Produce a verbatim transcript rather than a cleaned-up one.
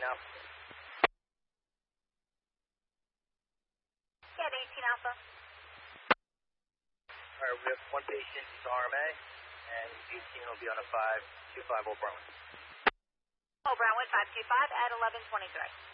Alpha. Yeah, eighteen Alpha. All right, we have one patient, he's R M A, and eighteen will be on a five two five Old Brown. Old Brown, five two five at eleven twenty-three.